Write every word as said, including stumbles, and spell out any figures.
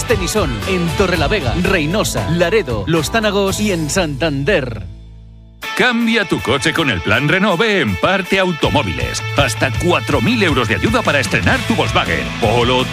talleres Tenisón en Torrelavega, Reynosa, Laredo, Los Tánagos y en Santander. Cambia tu coche con el plan Renove en Parte Automóviles. Hasta cuatro mil euros de ayuda para estrenar tu Volkswagen, Polo,